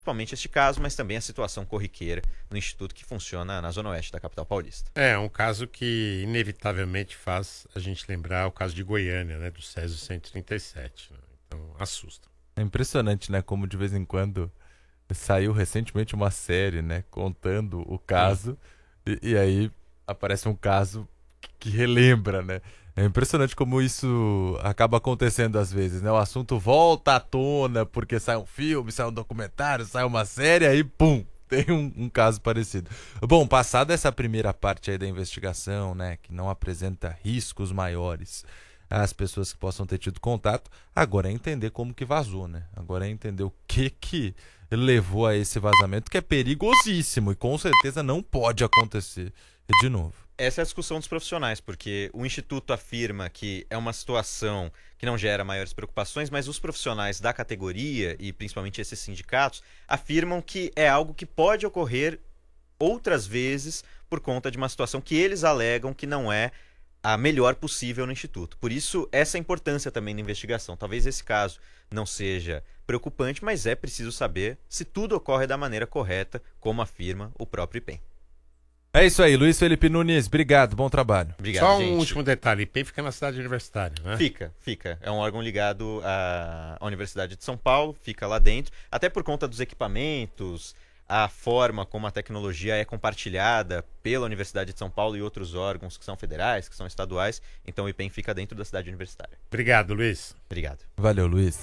principalmente este caso, mas também a situação corriqueira no Instituto que funciona na Zona Oeste da capital paulista. É um caso que inevitavelmente faz a gente lembrar o caso de Goiânia, né, do Césio 137. Né? Então, assusta. É impressionante, né, como de vez em quando saiu recentemente uma série, né, contando o caso, e aí aparece um caso que relembra, né? É impressionante como isso acaba acontecendo às vezes, né? O assunto volta à tona porque sai um filme, sai um documentário, sai uma série, aí pum, tem um caso parecido. Bom, passada essa primeira parte aí da investigação, né, que não apresenta riscos maiores às pessoas que possam ter tido contato, agora é entender como que vazou, né? Agora é entender o que levou a esse vazamento, que é perigosíssimo e com certeza não pode acontecer de novo. Essa é a discussão dos profissionais, porque o Instituto afirma que é uma situação que não gera maiores preocupações, mas os profissionais da categoria, e principalmente esses sindicatos, afirmam que é algo que pode ocorrer outras vezes por conta de uma situação que eles alegam que não é a melhor possível no Instituto. Por isso, essa importância também na investigação. Talvez esse caso não seja preocupante, mas é preciso saber se tudo ocorre da maneira correta, como afirma o próprio IPEM. É isso aí, Luiz Felipe Nunes, obrigado, bom trabalho. Obrigado, Só um gente. último detalhe, IPEM fica na cidade universitária, né? Fica. É um órgão ligado à Universidade de São Paulo, fica lá dentro, até por conta dos equipamentos, a forma como a tecnologia é compartilhada pela Universidade de São Paulo e outros órgãos que são federais, que são estaduais, então o IPEM fica dentro da cidade universitária. Obrigado, Luiz. Obrigado. Valeu, Luiz.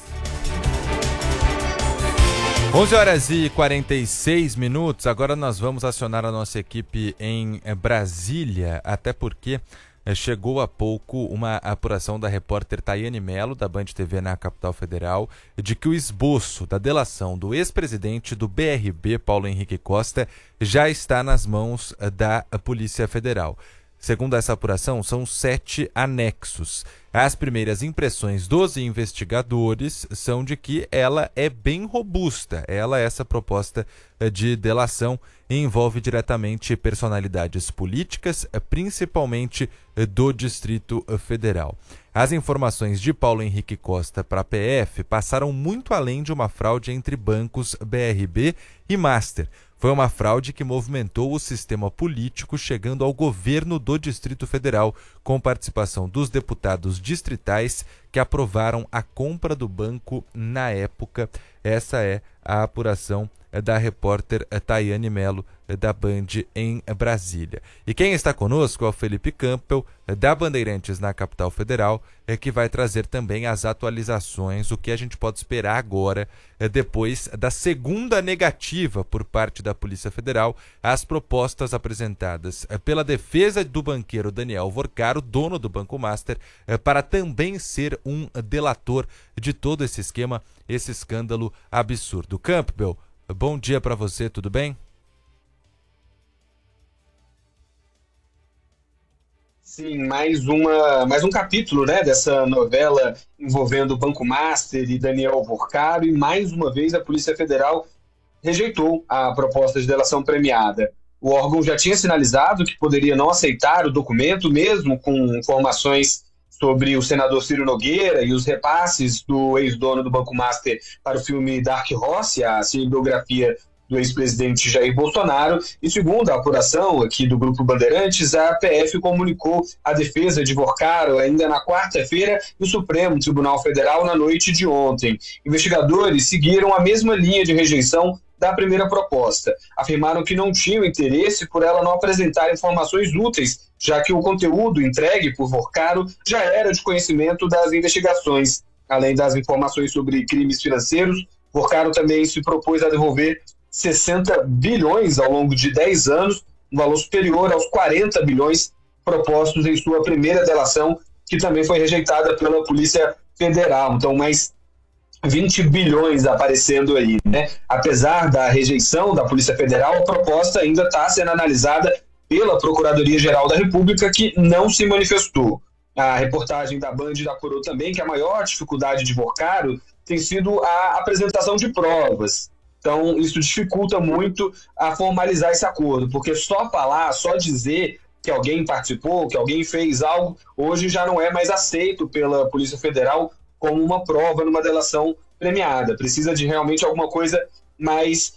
11h46, agora nós vamos acionar a nossa equipe em Brasília, até porque chegou há pouco uma apuração da repórter Tayane Mello, da Band TV na capital federal, de que o esboço da delação do ex-presidente do BRB, Paulo Henrique Costa, já está nas mãos da Polícia Federal. Segundo essa apuração, são 7 anexos. As primeiras impressões dos investigadores são de que ela é bem robusta. Essa proposta de delação envolve diretamente personalidades políticas, principalmente do Distrito Federal. As informações de Paulo Henrique Costa para a PF passaram muito além de uma fraude entre bancos BRB e Master. Foi uma fraude que movimentou o sistema político, chegando ao governo do Distrito Federal, com participação dos deputados distritais que aprovaram a compra do banco na época. Essa é a apuração da repórter Tayane Mello, da Band em Brasília. E quem está conosco é o Felipe Campbell, da Bandeirantes na capital federal, que vai trazer também as atualizações, o que a gente pode esperar agora, depois da segunda negativa por parte da Polícia Federal às propostas apresentadas pela defesa do banqueiro Daniel Vorcaro, dono do Banco Master, para também ser um delator de todo esse esquema, esse escândalo absurdo. Campbell, bom dia para você, tudo bem? Sim, mais um capítulo, né, dessa novela envolvendo o Banco Master e Daniel Vorcaro, e mais uma vez a Polícia Federal rejeitou a proposta de delação premiada. O órgão já tinha sinalizado que poderia não aceitar o documento, mesmo com informações sobre o senador Ciro Nogueira e os repasses do ex-dono do Banco Master para o filme Dark Horse, a cinebiografia do ex-presidente Jair Bolsonaro. E segundo a apuração aqui do Grupo Bandeirantes, a PF comunicou a defesa de Vorcaro ainda na quarta-feira e o Supremo Tribunal Federal na noite de ontem. Investigadores seguiram a mesma linha de rejeição da primeira proposta. Afirmaram que não tinham interesse por ela não apresentar informações úteis, já que o conteúdo entregue por Vorcaro já era de conhecimento das investigações. Além das informações sobre crimes financeiros, Vorcaro também se propôs a devolver 60 bilhões ao longo de 10 anos, um valor superior aos 40 bilhões propostos em sua primeira delação, que também foi rejeitada pela Polícia Federal. Então, mais 20 bilhões aparecendo aí, né? Apesar da rejeição da Polícia Federal, a proposta ainda está sendo analisada pela Procuradoria-Geral da República, que não se manifestou. A reportagem da Band apurou também que a maior dificuldade de Vorcaro tem sido a apresentação de provas. Então, isso dificulta muito a formalizar esse acordo, porque só falar, só dizer que alguém participou, que alguém fez algo, hoje já não é mais aceito pela Polícia Federal como uma prova numa delação premiada. Precisa de realmente alguma coisa mas